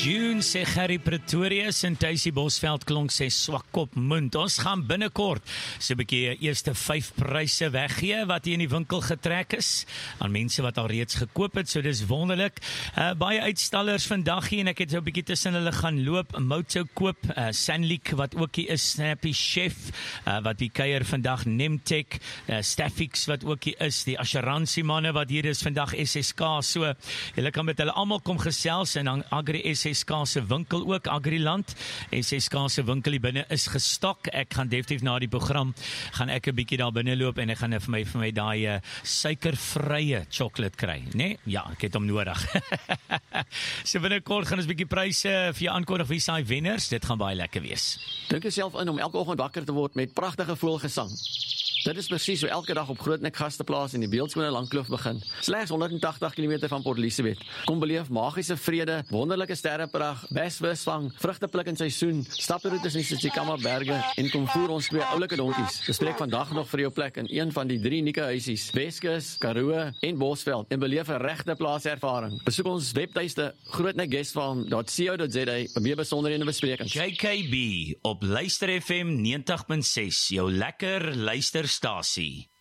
June, sê Gerrie Pretorius en Tuisie Bosveld klonk sê Swakkop Munt. Ons gaan binnekort so 'n bietjie eerste 5 pryse weggee wat hier in die winkel getrek is aan mense wat al reeds gekoop het, so dis wonderlik. Baie uitstallers vandag hier en ek het so 'n bietjie tussen hulle gaan loop. Moto koop, Sanlik wat ook hier is, Snappy Chef wat die kuier vandag, Nemtech, Staffix wat ook hier is, die Assuransie manne wat hier is vandag, SSK, so julle kan met hulle almal kom gesels en dan Agri SSK se winkel ook, Agriland. SSK se winkel hier binne is gestok. Ek gaan definitief na die program gaan ek 'n bietjie daar binne loop en ek gaan vir my daai suikervrye chocolate kry, né? Ja, ek het hom nodig. So binnekort gaan ons 'n bietjie pryse vir jou aankondig wie se wenners. Dit gaan baie lekker wees. Dink jouself in om elke oggend wakker te word met pragtige voëlgesang. Dit is presies hoe elke dag op Grootnek Gasteplaas in die beeldskone Langkloof begin. Slegs 180 km van Port Elizabeth. Kom beleef magiese vrede, wonderlike sterrepragt, besvisvang, vrugtepluk in seisoen, staproetes in die Tsitsikamma berge en kom voer ons 2 oulike donkies. Bespreek vandag nog vir jou plek in een van die 3 unieke huisies, Weskus, Karoo en Bosveld en beleef 'n regte plaaservaring. Besoek ons webtuiste grootnekguestfarm.co.za vir meer besonderhede en besprekings. JKB op Luister FM 90.6, jou lekker luisterstasie.